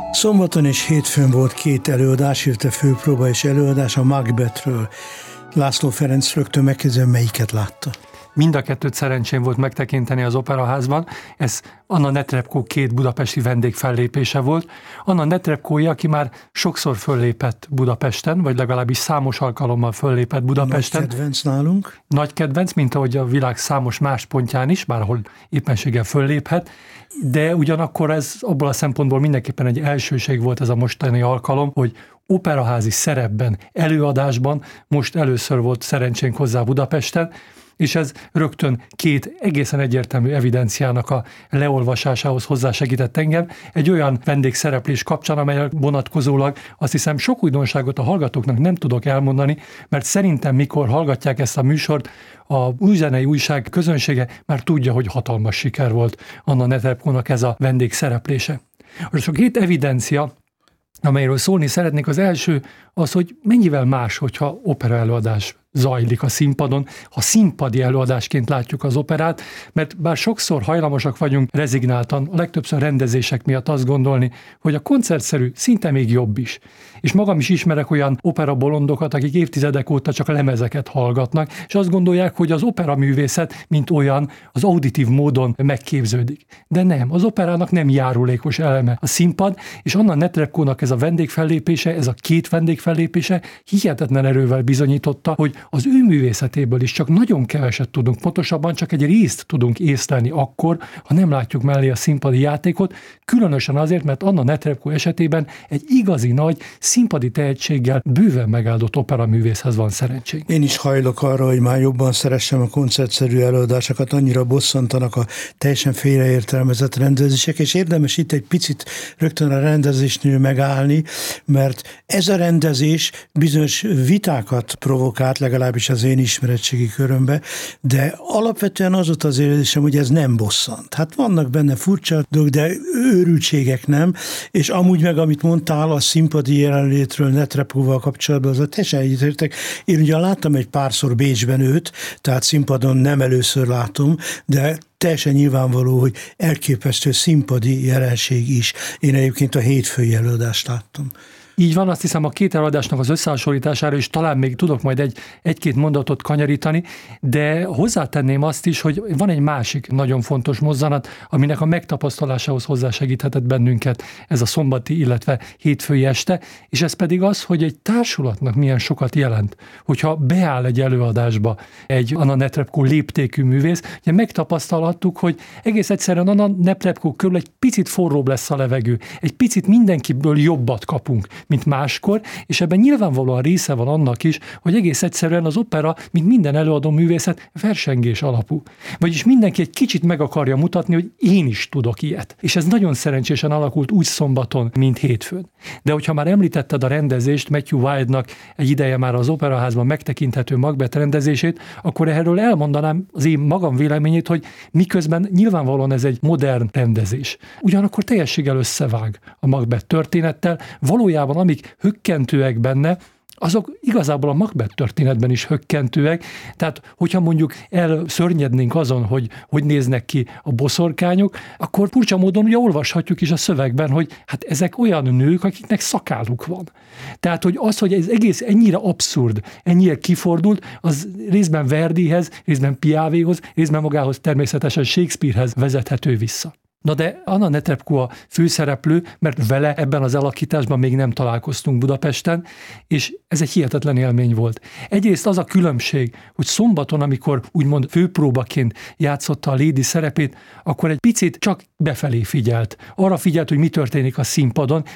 Szombaton és hétfőn volt két előadás, illetve főpróba és előadás a Macbethről. László Ferenc, rögtön megkezdem, melyiket látta? Mind a kettőt szerencsém volt megtekinteni az Operaházban. Ez Anna Netrebko két budapesti vendégfellépése volt. Anna Netrebkója, aki már sokszor föllépett Budapesten, vagy legalábbis számos alkalommal föllépett Budapesten. Nagy kedvenc nálunk. Nagy kedvenc, mint ahogy a világ számos más pontján is, bárhol éppenséggel fölléphet. De ugyanakkor ez abból a szempontból mindenképpen egy elsőség volt ez a mostani alkalom, hogy operaházi szerepben, előadásban most először volt szerencsénk hozzá Budapesten, és ez rögtön két egészen egyértelmű evidenciának a leolvasásához hozzásegített engem. Egy olyan vendégszereplés kapcsán, amelyek vonatkozólag azt hiszem sok újdonságot a hallgatóknak nem tudok elmondani, mert szerintem mikor hallgatják ezt a műsort, a Újzenei Újság közönsége már tudja, hogy hatalmas siker volt Anna Netrebkónak ez a vendégszereplése. Most a két evidencia, amelyről szólni szeretnék, az első az, hogy mennyivel más, hogyha opera előadás zajlik a színpadon, ha színpadi előadásként látjuk az operát, mert bár sokszor hajlamosak vagyunk rezignáltan, a legtöbbször rendezések miatt azt gondolni, hogy a koncertszerű szinte még jobb is. És magam is ismerek olyan operabolondokat, akik évtizedek óta csak lemezeket hallgatnak, és azt gondolják, hogy az operaművészet, mint olyan, az auditív módon megképződik. De nem, az operának nem járulékos eleme a színpad, és Anna Netrebkónak ez a vendégfellépése, ez a két vendégfellépése hihetetlen erővel bizonyította, hogy az ő művészetéből is csak nagyon keveset tudunk, pontosabban csak egy részt tudunk észlelni akkor, ha nem látjuk mellé a színpadi játékot, különösen azért, mert Anna Netrebko esetében egy igazi nagy színpadi tehetséggel bőven megáldott operaművészhez van szerencsénk. Én is hajlok arra, hogy már jobban szeressem a koncertszerű előadásokat, annyira bosszantanak a teljesen félreértelmezett rendezések, és érdemes itt egy picit rögtön a rendezésnél megállni, mert ez a rendezés bizonyos vitákat provokált, legalábbis az én ismeretségi körömbe, de alapvetően az volt az érzésem, hogy ez nem bosszant. Hát vannak benne furcsa dolgok, de őrültségek nem, és amúgy meg, amit mondtál a színpadi jelenlétről Netrebkóval kapcsolatban, az a teljesen egyetértek. Én ugyan láttam egy párszor Bécsben őt, tehát színpadon nem először látom, de teljesen nyilvánvaló, hogy elképesztő színpadi jelenség is. Én egyébként a hétfői előadást láttam. Így van, azt hiszem a két előadásnak az összehasonlítására is talán még tudok majd egy-két mondatot kanyarítani, de hozzátenném azt is, hogy van egy másik nagyon fontos mozzanat, aminek a megtapasztalásához hozzásegíthetett bennünket ez a szombati, illetve hétfői este, és ez pedig az, hogy egy társulatnak milyen sokat jelent, hogyha beáll egy előadásba egy Anna Netrebko léptékű művész, ugye megtapasztalhattuk, hogy egész egyszerűen Anna Netrebko körül egy picit forróbb lesz a levegő, egy picit mindenkiből jobbat kapunk, mint máskor, és ebben nyilvánvalóan része van annak is, hogy egész egyszerűen az opera, mint minden előadó művészet, versengés alapú. Vagyis mindenki egy kicsit meg akarja mutatni, hogy én is tudok ilyet. És ez nagyon szerencsésen alakult úgy szombaton, mint hétfőn. De hogyha már említetted a rendezést, Matthew Wilde-nak egy ideje már az Operaházban megtekinthető Macbeth rendezését, akkor erről elmondanám az én magam véleményét, hogy miközben nyilvánvalóan ez egy modern rendezés. Ugyanakkor teljességgel összevág a Macbeth történettel, valójában amik hökkentőek benne, azok igazából a Macbeth történetben is hökkentőek, tehát hogyha mondjuk elszörnyednénk azon, hogy néznek ki a boszorkányok, akkor furcsa módon ugye olvashatjuk is a szövegben, hogy hát ezek olyan nők, akiknek szakáluk van. Tehát, hogy ez egész ennyire abszurd, ennyire kifordult, az részben Verdihez, részben Piavéhoz, részben magához természetesen Shakespearehez vezethető vissza. Na de Anna Netrebko a főszereplő, mert vele ebben az alakításban még nem találkoztunk Budapesten, és ez egy hihetetlen élmény volt. Egyrészt az a különbség, hogy szombaton, amikor úgymond főpróbaként játszotta a Lady szerepét, akkor egy picit csak befelé figyelt. Arra figyelt, hogy mi történik a színpadon,